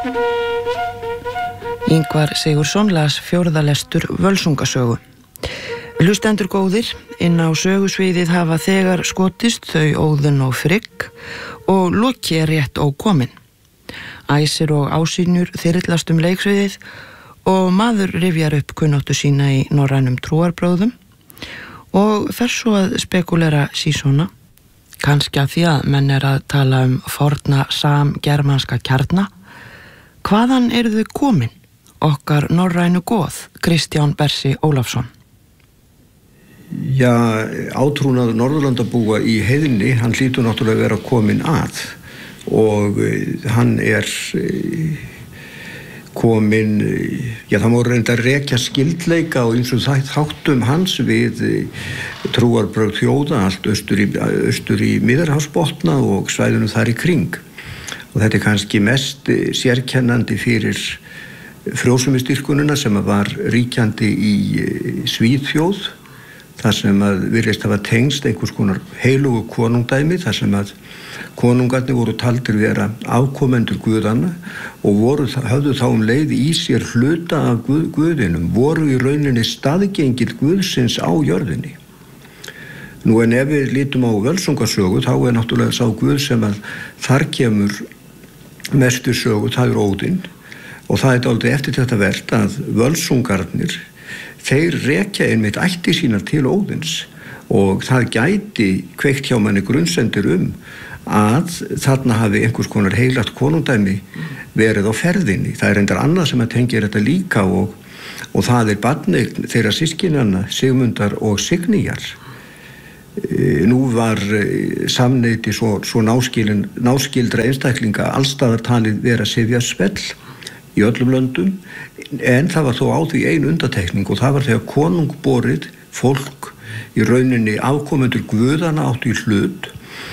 Ingvar Sigurðsson las fjórðalestur Völsungasögu. Hlustendur góðir, inn á sögusviðið hafa þegar skotist þau Óðinn og Frigg og Loki rétt ókominn. Æsir og Ásynjur þyrillast leiksviðið og maður rifjar upp kunnáttu sína í norrænum trúarbrögðum og fer svo að spekulera sísona, kannski að því að menn að tala forna samgermanska kjarna. Hvaðan eru þau komin? Okkar norrænu goð, Kristján Bersi Ólafsson. Já, átrúnaður Norðurlandabúa í heiðinni, hann hlýtur náttúrulega að vera komin að og hann komin, já það má reynda að rekja skildleika og eins og þáttum hans við trúarbrögð þjóða, allt austur í Miðjarðarhafsbotna og svæðunum þar í kring. Og þetta kannski mest sérkennandi fyrir frjósumistyrkunina sem var ríkjandi í Svíþjóð, þar sem virðist hafa tengst einhvers konar heilugu konungdæmi, þar sem konungarnir voru taldir vera afkomendur guðanna og höfðu þá leið í sér hluta af guðinum, voru í rauninni staðgengil guðsins á jörðinni. Nú en ef við lítum á Völsungasögu, þá náttúrulega sá guð sem þar kemur mestu sögu, það Óðinn. Og það dálítið eftirtektarvert að Völsungarnir, þeir rekja einmitt ættir sínar til Óðins og það gæti kveikt hjá manni grunnsendir að þarna hafi einhvers konar heilagt konungdæmi verið á ferðinni. Það reyndar annað sem tengir þetta líka og það barneign þeirra systkinanna Sigmundar og Signýjar. Nú var samneyti svo náskildra einstaklinga allstaðar talið vera sifjaspell í öllum löndum, en það var þó á því ein undantekning og það var þegar konungborið fólk í rauninni afkomendur guðana áttu í hlut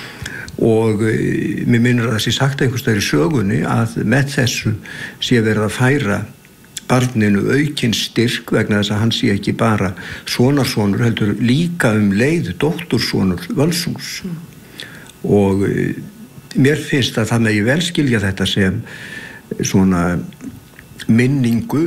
og mér minnir að það sé sagt einhvers staðar í sögunni að með þessu sé verið að færa barninu aukinn styrk vegna þess að hann sé ekki bara sonarsonur heldur líka leið dóttursonur Völsungs og mér finnst að það megi vel skilja þetta sem svona minningu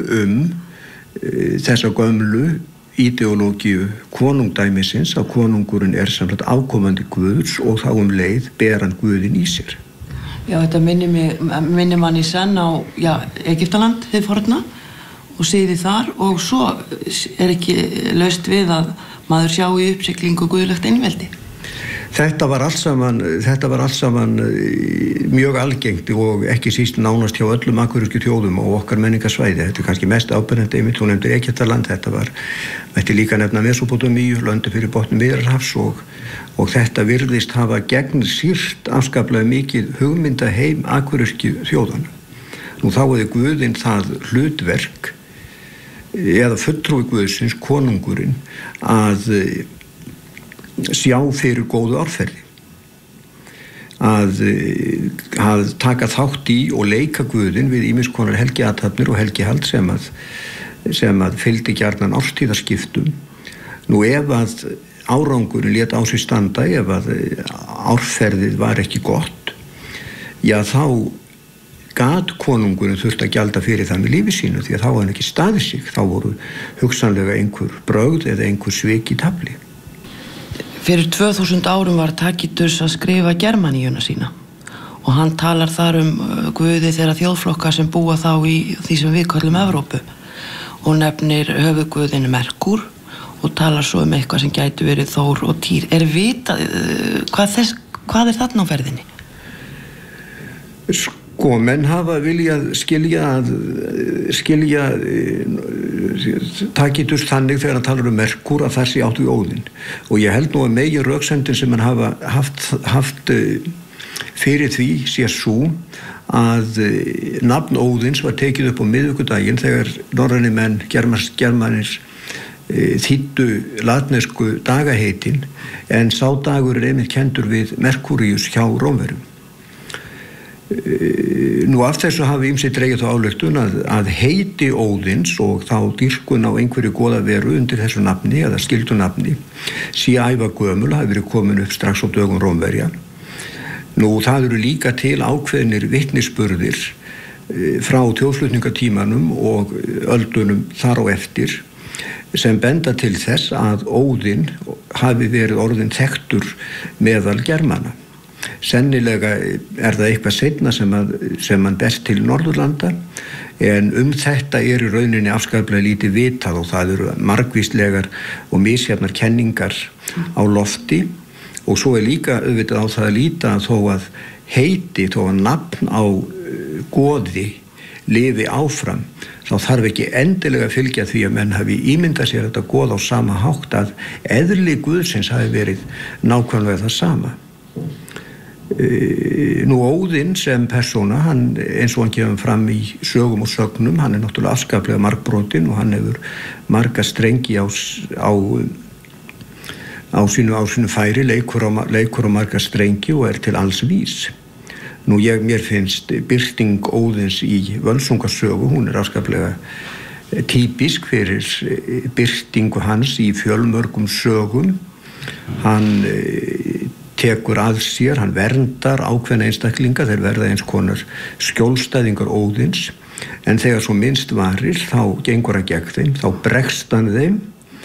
þessa gömlu ideológíu konungdæmisins að konungurinn samkvæmt afkomandi guðs og þá leið ber hann guðinn í sér. Já, þetta minnir mann í senn á Egyptaland, hið forna og siði þar og svo ekki laust við að maður sjá í uppsiglingu guðlegt einveldi. Þetta var allt saman mjög algengt og ekki síst nánast hjá öllum akuryrkju þjóðum og okkar menningarsvæði. Þetta kannski mest áberandi einmitt, þú nefndir Egyptaland, mætti líka nefna Mesópótamíu, löndi fyrir botni Miðjarðarhafs og þetta virðist hafa gegnsýrt afskaplega mikið hugmyndaheim akuryrkju þjóðanna. Nú þá hefði guðinn það hlutverk eða fulltrúi guðsins, konungurinn, að sjá fyrir góðu árferði, að taka þátt í og leika guðinn við ýmiss konar helgiathafnir og helgihald sem fylgdi gjarnan árstíðaskiptum. Nú ef að árangurinn lét á sig standa, ef að árferðið var ekki gott, já þá gat konungurinn þurft að gjalda fyrir það með lífi sínu því að þá hann ekki staðið sig, þá voru hugsanlega einhver brögð eða einhver svik í tafli. Fyrir 2000 árum var Tacitus að skrifa Germaníuna sína og hann talar þar guði þeirra þjóðflokka sem búa þá í því sem við kallum Evrópu og nefnir höfuðguðinn Merkúr og talar svo eitthvað sem gæti verið Þór og Týr. Er vitað hvað þarna á ferðinni? Sko, menn hafa viljað skilja Tacitus þannig þegar hann talar Merkúr að það sé átt við Óðinn og ég held nú að megi röksemdin sem hann hafa haft fyrir því sé sú að nafn Óðins var tekið upp á miðvikudaginn þegar norrænir menn germanir þýddu latnesku dagaheitin en sá dagur einmitt kenndur við Merkúríus hjá Rómverjum. Nú af þessu hafi ýmsir dregið þá ályktun að heiti Óðins og þá dýrkun á einhverju goðaveru undir þessu nafni eða skyldunafni sé ævagömul, hafi verið komin upp strax á dögum Rómverja. Nú það eru líka til ákveðnir vitnisburðir frá þjóðflutningatímanum og öldunum þar á eftir sem benda til þess að Óðinn hafi verið orðinn þekktur meðal Germana. Sennilega það eitthvað seinna sem hann berst til Norðurlanda, en þetta í rauninni afskaplega lítið vitað og það eru margvíslegar og misjafnar kenningar á lofti, og svo líka auðvitað á það að líta þó að heiti, þó að nafn á goði lifi áfram, þá þarf ekki endilega að fylgja því að menn hafi ímyndað sér þetta goð á sama hátt, að eðli Guðsins hafi verið nákvæmlega það sama. Nú Óðinn sem persóna, hann eins og hann kemur fram í sögum og sögnum, hann náttúrulega afskaplega margbrotinn og hann hefur marga strengi á sínu færi, leikur á marga strengi og til alls vís. Nú mér finnst birting Óðins í Völsungasögu, hún afskaplega típisk fyrir birtingu hans í fjölmörgum sögum. Hann tekur að sér, hann verndar ákveðna einstaklinga, þeir verða eins konar skjólstæðingar Óðins, en þegar svo minnst varir þá gengur hann gegn þeim, þá bregst hann þeim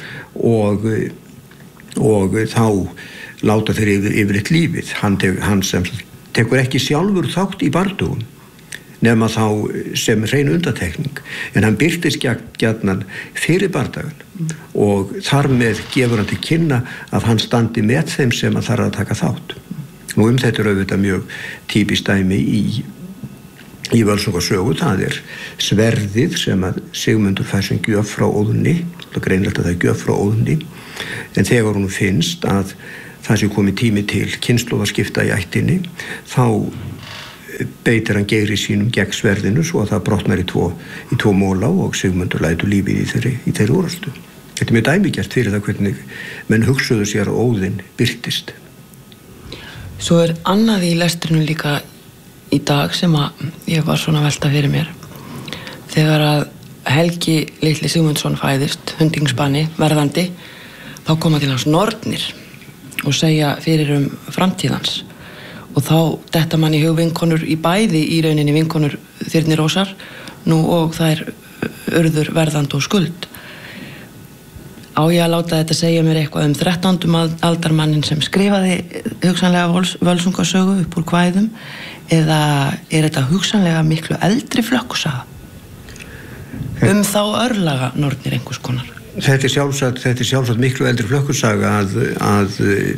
og þá láta þeir yfirleitt lífið. Hann sem tekur ekki sjálfur þátt í bardugum nema þá sem hrein undantekning, en hann birtist gjarnan fyrir bardagan og þar með gefur hann til kynna að hann standi með þeim sem hann þarf að taka þátt. Nú þetta auðvitað mjög típist dæmi í Völsungasögu, það sverðið sem að Sigmundur fær sem gjöf frá Óðni, það greinilegt að það gjöf frá Óðni, en þegar hún finnst að það sé komið tími til kynslóðaskipta í ættinni, þá beitir hann Geiri sínum gegn sverðinu svo að það brotnar í tvo móla og Sigmundur lætur lífið í þeirri úrvarslu. Þetta mjög dæmigert fyrir það hvernig menn hugsuðu sér að Óðinn birtist. Svo annað í lestrinu líka í dag sem að ég var svona að velta fyrir mér. Þegar að Helgi litli Sigmundsson fæðist, hundingsbani, verðandi, þá koma til hans nornir og segja fyrir framtíðans. Og þá detta mann í hug vinkonur í bæði í rauninni vinkonur Þyrnirósar nú og þær urður verðandi og skuld. Á ég að láta þetta segja mér eitthvað 13. aldarmannin sem skrifaði hugsanlega Völsungasögu upp úr kvæðum, eða þetta hugsanlega miklu eldri flökkusaga þá örlaga nornir einhvers konar? Þetta sjálfsagt miklu eldri flökkusaga að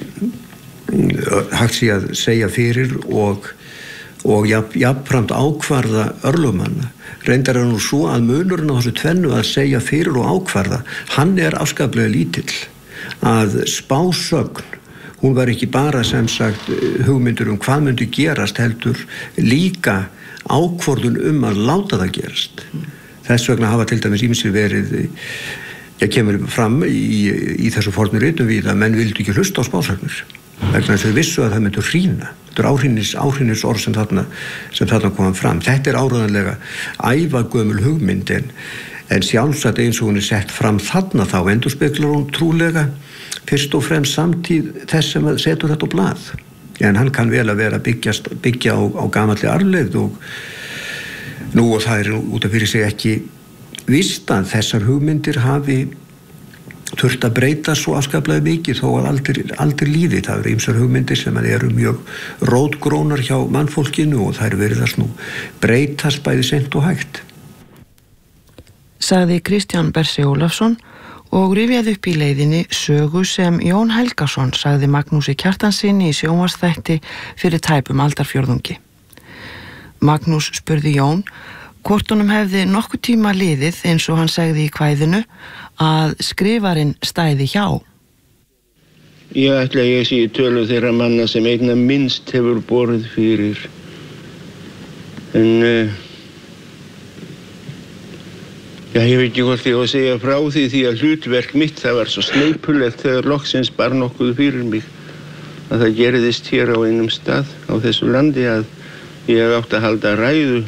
hægt sé að segja fyrir og jafnframt ákvarða örlögmanna. Reyndar nú svo að munurinn á þessu tvennu að segja fyrir og ákvarða, hann afskaplega lítill. Að spásögn, hún var ekki bara sem sagt hugmyndur hvað myndi gerast, heldur líka ákvörðun að láta það gerast. Þess vegna hafa til dæmis ýmsir verið, kemur fram í þessu fornu ritum við að menn vildu ekki hlusta á spásögnir, vegna þess að vissu að það myndi hrýna. Þetta áhrýnis orð sem þarna koma fram. Þetta áreiðanlega ævagömul hugmynd, en sjálfsagt eins og hún sett fram þarna, þá endurspeglar hún trúlega fyrst og fremst samtíð þess sem setur þetta á blað. En hann kann vel að vera byggja á gamalli arfleifð og það út af fyrir sig ekki víst að þessar hugmyndir hafi þurft að breyta svo afskaplega mikið þó að aldrei líði. Það eru ýmsar hugmyndir sem eru mjög rótgrónar hjá mannfólkinu og þær virðast nú breytast bæði seint og hægt. Sagði Kristján Bersi Ólafsson og rifjaði upp í leiðinni sögu sem Jón Helgason sagði Magnúsi Kjartanssyni í sjónvarpsþætti fyrir tæpum aldarfjórðungi. Magnús spurði Jón hvort honum hefði nokkuð tíma liðið eins og hann segði í kvæðinu að skrifarinn stæði hjá. Ég ætla að ég sé í tölu þeirra manna sem einna minnst hefur borið fyrir. En ég veit ekki hvort ég á að segja frá því að hlutverk mitt það var svo sleipulegt þegar loksins bar nokkuð fyrir mig að það gerðist hér á einum stað á þessu landi að ég átti að halda ræðu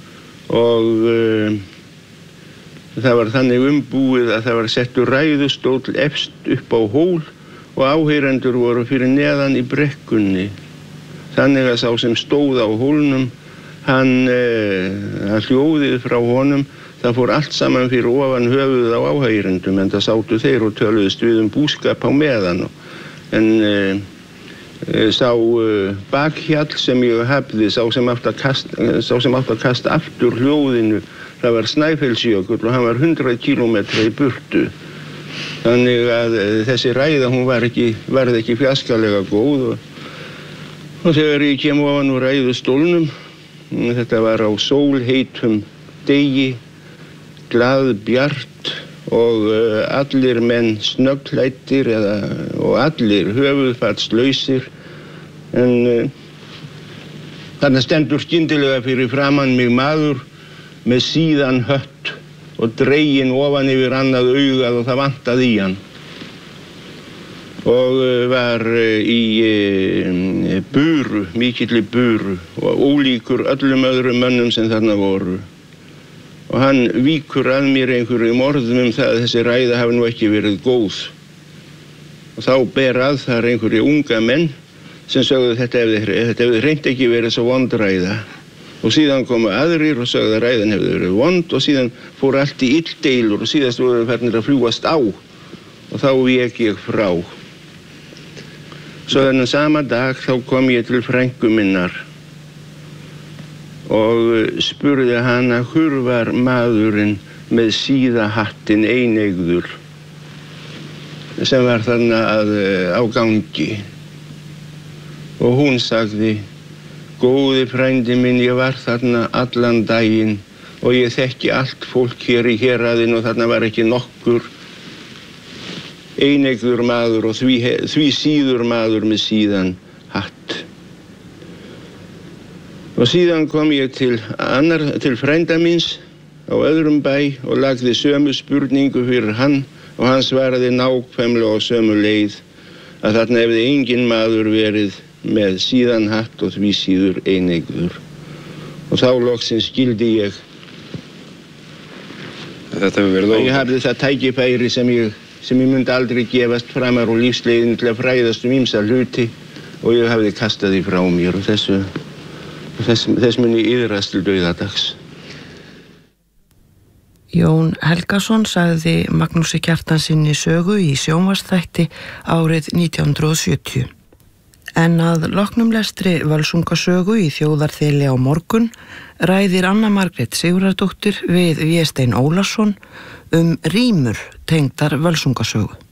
og það var þannig umbúið að það var settur ræðustóll efst upp á hól og áheyrendur voru fyrir neðan í brekkunni. Þannig að sá sem stóð á hólnum hann hljóðið frá honum, það fór allt saman fyrir ofan höfuð á áheyrendum, en það sátu þeir og töluðust við búskap á meðan. En sá bakhjall sem ég hafði, sá sem átti að kasta aftur hljóðinu, það var Snæfellsjökull og hann var 100 kílómetra í burtu. Þannig að þessi ræða, hún varð ekki fjaskalega góð og þegar ég kem ofan úr ræðustólnum, þetta var á sólheitum degi, glaðbjart og allir menn snöggklæddir og allir höfuðfatslausir, en þarna stendur skyndilega fyrir framan mig maður með síðan hött og dreginn ofan yfir annað augað og það vantaði í hann. Og var í buru, mikilli buru og ólíkur öllum öðrum mönnum sem þarna voru. Og hann víkur að mér einhverjum orðum það að þessi ræða hafi nú ekki verið góð. Og þá ber að þar einhverju unga menn sem sögðu þetta hefði hreint ekki verið svo vond ræða. Og síðan komu aðrir og sögðu að ræðan hefði verið vond og síðan fór allt í illdeilur og síðast voru farnir að fljúgast á. Og þá vék ég frá. Svo þennan sama dag þá kom ég til frænku minnar og spurði hana hver var maðurinn með síðahattinn eineygður sem var þarna á gangi. Og hún sagði: góði frændi minn, ég var þarna allan daginn og ég þekki allt fólk hér í héraðinu og þarna var ekki nokkur eineygður maður og því síður maður með síðan hatt. Og síðan kom ég til frænda míns á öðrum bæ og lagði sömu spurningu fyrir hann og hann svaraði nákvæmlega á sömu leið að þarna hefði engin maður verið með síðan hatt og því síður eineygður. Og þá loksins skildi ég að ég hafði það tækifæri sem ég myndi aldrei gefast framar og lífsleiðin til að fræðast ýmsa hluti og ég hafði kastað því frá mér og þess mun ég iðrast til dauðadags. Jón Helgason sagði Magnúsi Kjartanssyni sögu í sjónvarpsþætti árið 1970. En að loknum lestri Völsungasögu í Þjóðarþeli á morgun ræðir Anna Margrét Sigurðardóttir við Véstein Ólason rímur tengdar Völsungasögu.